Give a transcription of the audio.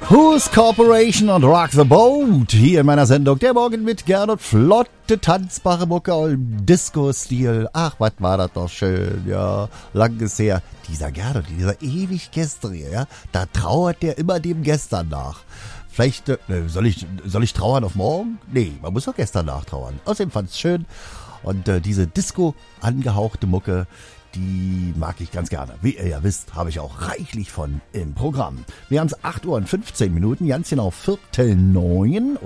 Who's Corporation und Rock the Boat. Hier in meiner Sendung der Morgen mit Gernot. Flotte, tanzbare Mucke im Disco-Stil. Ach, was war das doch schön, ja. Lang ist her. Dieser Gernot, dieser ewig Gestrige, ja. Da trauert der immer dem Gestern nach. Vielleicht, soll ich trauern auf morgen? Nee, man muss doch gestern nachtrauern. Außerdem fand es schön. Und diese Disco angehauchte Mucke, die mag ich ganz gerne. Wie ihr ja wisst, habe ich auch reichlich von im Programm. Wir haben es 8:15 Uhr, ganz genau 8:45.